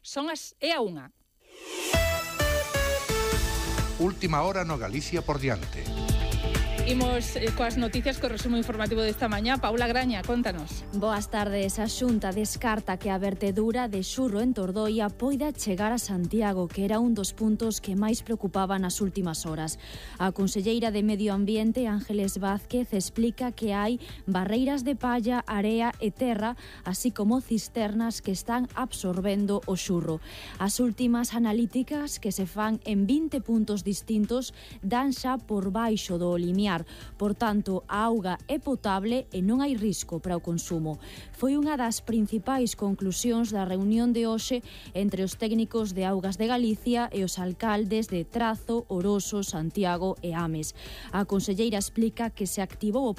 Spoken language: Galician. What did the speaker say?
É a 1. Última hora no Galicia por diante. Imos coas noticias co resumo informativo desta mañá. Paula Graña, contanos. Boas tardes. A Xunta descarta que a vertedura de xurro en Tordoia poida chegar a Santiago, que era un dos puntos que máis preocupaba nas últimas horas. A conselleira de Medio Ambiente, Ángeles Vázquez, explica que hai barreiras de palla, area e terra, así como cisternas que están absorbendo o xurro. As últimas analíticas que se fan en 20 puntos distintos dan xa por baixo do limiar. Por tanto, a auga é potable e non hai risco para o consumo. Foi unha das principais conclusións da reunión de hoxe entre os técnicos de Augas de Galicia e os alcaldes de Trazo, Oroso, Santiago e Ames. A conselleira explica que se activou o